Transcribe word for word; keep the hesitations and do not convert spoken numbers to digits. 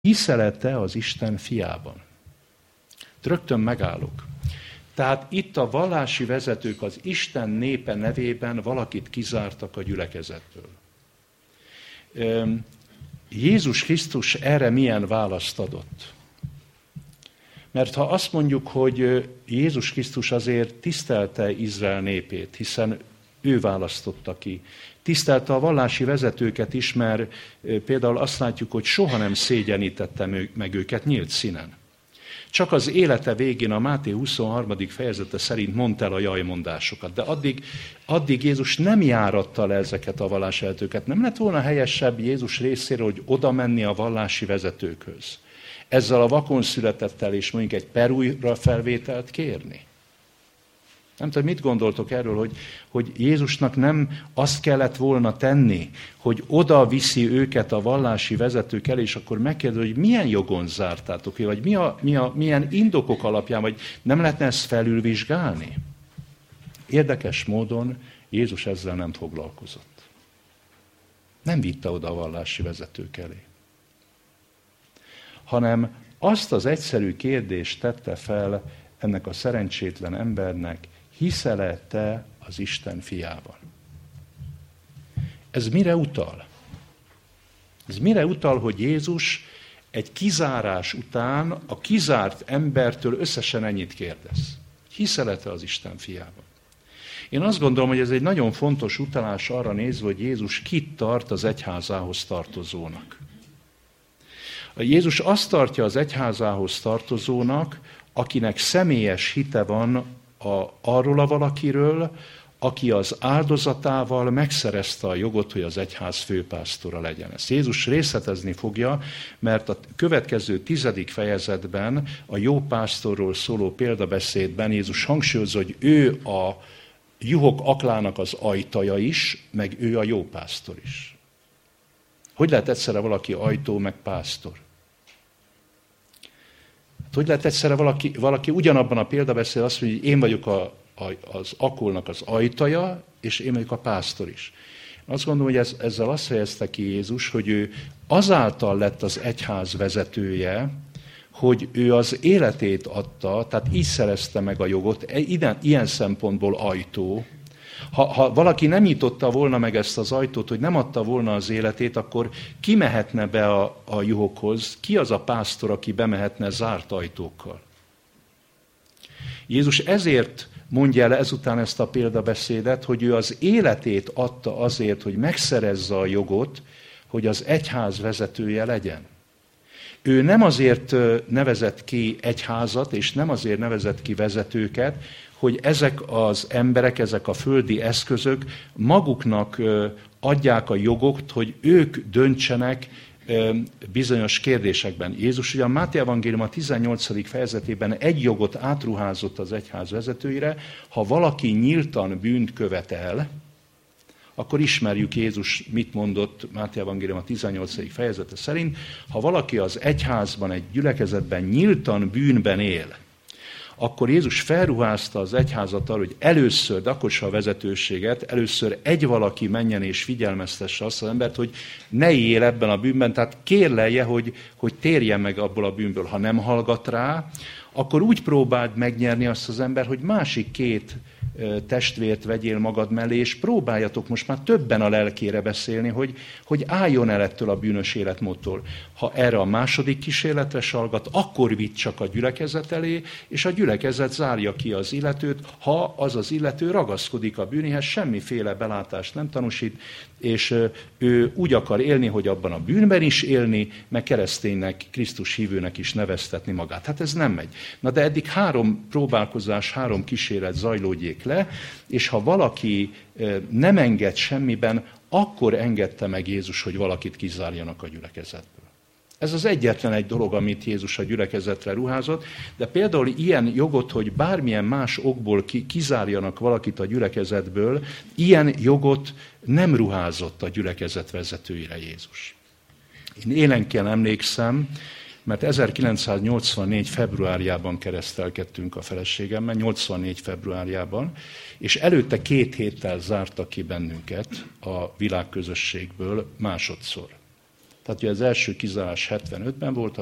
Hiszel-e az Isten fiában? Rögtön megállok. Tehát itt a vallási vezetők az Isten népe nevében valakit kizártak a gyülekezetből. Jézus Krisztus erre milyen választ adott? Mert ha azt mondjuk, hogy Jézus Krisztus azért tisztelte Izrael népét, hiszen ő választotta ki. Tisztelte a vallási vezetőket is, mert például azt látjuk, hogy soha nem szégyenítette meg őket nyílt színen. Csak az élete végén a Máté huszonharmadik fejezete szerint mondta el a jajmondásokat, de addig, addig Jézus nem járatta le ezeket a vallási vezetőket. Nem lett volna helyesebb Jézus részéről, hogy oda menni a vallási vezetőkhöz? Ezzel a vakon születettel és mondjuk egy perújra felvételt kérni? Nem tudom, mit gondoltok erről, hogy, hogy Jézusnak nem azt kellett volna tenni, hogy oda viszi őket a vallási vezetők elé, és akkor megkérdezi, hogy milyen jogon zártátok, vagy mi a, mi a, milyen indokok alapján, vagy nem lehetne ezt felülvizsgálni? Érdekes módon Jézus ezzel nem foglalkozott. Nem vitte oda a vallási vezetők elé. Hanem azt az egyszerű kérdést tette fel ennek a szerencsétlen embernek, hiszel-e te az Isten fiában? Ez mire utal? Ez mire utal, hogy Jézus egy kizárás után a kizárt embertől összesen ennyit kérdez? Hiszel-e te az Isten fiában? Én azt gondolom, hogy ez egy nagyon fontos utalás arra nézve, hogy Jézus kit tart az egyházához tartozónak. Jézus azt tartja az egyházához tartozónak, akinek személyes hite van a, arról a valakiről, aki az áldozatával megszerezte a jogot, hogy az egyház főpásztora legyen. Ezt Jézus részletezni fogja, mert a következő tizedik fejezetben, a jó pásztorról szóló példabeszédben Jézus hangsúlyozza, hogy ő a juhok aklának az ajtaja is, meg ő a jó pásztor is. Hogy lehet egyszerre valaki ajtó, meg pásztor? Hogy lehet egyszerre valaki, valaki ugyanabban a példabeszédben azt mondja, hogy én vagyok a, a, az akolnak az ajtaja, és én vagyok a pásztor is. Azt gondolom, hogy ez, ezzel azt fejezte ki Jézus, hogy ő azáltal lett az egyház vezetője, hogy ő az életét adta, tehát így szerezte meg a jogot, ilyen, ilyen szempontból ajtó. Ha, ha valaki nem nyitotta volna meg ezt az ajtót, hogy nem adta volna az életét, akkor ki mehetne be a, a juhokhoz? Ki az a pásztor, aki bemehetne zárt ajtókkal? Jézus ezért mondja el ezután ezt a példabeszédet, hogy ő az életét adta azért, hogy megszerezze a jogot, hogy az egyház vezetője legyen. Ő nem azért nevezett ki egyházat, és nem azért nevezett ki vezetőket, hogy ezek az emberek, ezek a földi eszközök maguknak adják a jogot, hogy ők döntsenek bizonyos kérdésekben. Jézus ugye a Máté evangélium a tizennyolcadik fejezetében egy jogot átruházott az egyház vezetőire, ha valaki nyíltan bűnt követ el, akkor ismerjük Jézus mit mondott Máté evangélium a tizennyolcadik fejezete szerint, ha valaki az egyházban, egy gyülekezetben nyíltan bűnben él, akkor Jézus felruházta az egyházat arra, hogy először, de akkor se a vezetőséget, először egy valaki menjen és figyelmeztesse azt az embert, hogy ne él ebben a bűnben, tehát kérlelje, hogy, hogy térjen meg abból a bűnből. Ha nem hallgat rá, akkor úgy próbáld megnyerni azt az ember, hogy másik két testvért vegyél magad mellé, és próbáljatok most már többen a lelkére beszélni, hogy, hogy álljon el ettől a bűnös életmódtól. Ha erre a második kísérletre salgat, akkor vidd csak a gyülekezet elé, és a gyülekezet zárja ki az illetőt, ha az az illető ragaszkodik a bűnéhez, semmiféle belátást nem tanúsít, és ő úgy akar élni, hogy abban a bűnben is élni, meg kereszténynek, Krisztus hívőnek is neveztetni magát. Hát ez nem megy. Na de eddig három próbálkozás, három kísérlet zajlódjék le, és ha valaki nem enged semmiben, akkor engedte meg Jézus, hogy valakit kizárjanak a gyülekezetből. Ez az egyetlen egy dolog, amit Jézus a gyülekezetre ruházott, de például ilyen jogot, hogy bármilyen más okból kizárjanak valakit a gyülekezetből, ilyen jogot nem ruházott a gyülekezet vezetőire Jézus. Én élenken emlékszem, mert ezerkilencszáznyolcvannégy februárjában keresztelkedtünk a feleségemmel, nyolcvannégy februárjában, és előtte két héttel zártak ki bennünket a világközösségből másodszor. Tehát ugye az első kizárás hetvenötben volt,